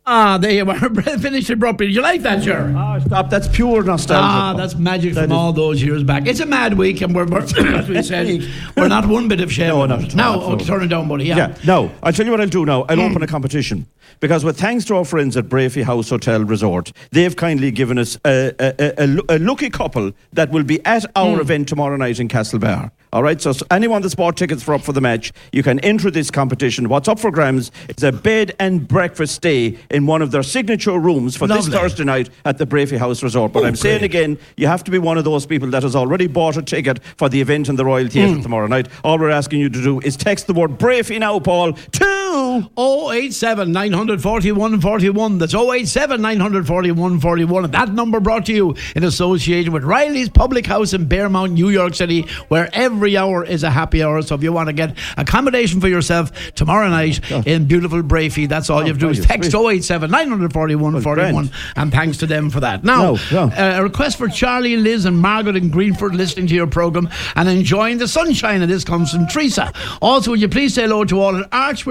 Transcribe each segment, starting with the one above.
There you are. Finished abruptly. Did you like that, Ger? Stop. That's pure nostalgia. That's magic from all those years back. It's a mad week, and we're as we said, we're not one bit of shame. No, not at all. Now, turn it down, buddy. No, I'll tell you what I'll do now. I'll open a competition. Because with thanks to our friends at Brafey House Hotel Resort, they've kindly given us a lucky couple that will be at our event tomorrow night in Castlebar. All right, so anyone that's bought tickets for up for the match, you can enter this competition. What's up for grabs is a bed and breakfast stay in one of their signature rooms for this Thursday night at the Brafey House Resort. But I'm saying again, you have to be one of those people that has already bought a ticket for the event in the Royal Theatre tomorrow night. All we're asking you to do is text the word Brafey now, Paul, to 087 941 41. That's 087 941 41. And that number brought to you in association with Riley's Public House in Bearmount, New York City, where every hour is a happy hour. So if you want to get accommodation for yourself tomorrow night in beautiful Brafey, that's all you have to do is text 087 941 41. And thanks to them for that. Now, a request for Charlie, Liz and Margaret in Greenford listening to your programme and enjoying the sunshine. And this comes from Teresa. Also, would you please say hello to all at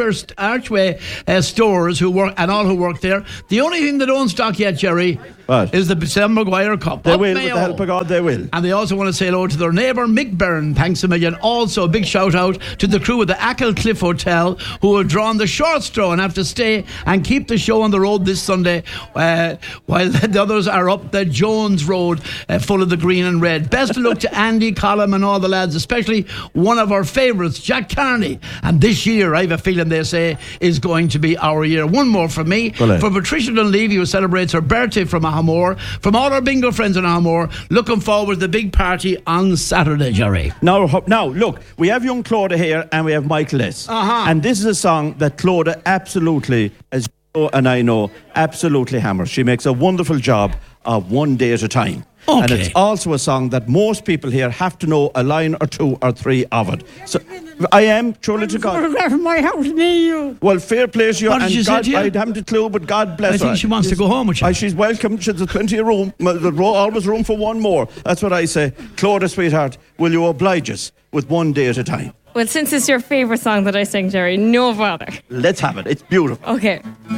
Archway stores who work and all who work there. The only thing they don't stock yet, Jerry, is the Sam Maguire Cup. They will, with the help of God, they will. And they also want to say hello to their neighbour Mick Byrne. Thanks a million. Also, a big shout out to the crew at the Ackle Cliff Hotel who have drawn the short straw and have to stay and keep the show on the road this Sunday while the others are up the Jones Road full of the green and red. Best of luck to Andy, Colin and all the lads, especially one of our favourites, Jack Carney. And this year, I have a feeling they say, is going to be our year. One more from me. For Patricia Dunleavy, who celebrates her birthday from Ahamore. From all our bingo friends in Ahamore, looking forward to the big party on Saturday, Jerry. Now, look, we have young Clodagh here and we have Michael S. And this is a song that Clodagh absolutely, as you know and I know, absolutely hammers. She makes a wonderful job of One Day at a Time. Okay. And it's also a song that most people here have to know a line or two or three of it. So I am truly to God. From my house near you. Well, fair play to you. What did she say to you? I haven't a clue, but God bless her. I think she wants to go home with you. She's welcome. She's plenty of room. There's always room for one more. That's what I say. Clodagh, sweetheart, will you oblige us with One Day at a Time? Well, since it's your favourite song that I sing, Jerry, no bother. Let's have it. It's beautiful. Okay.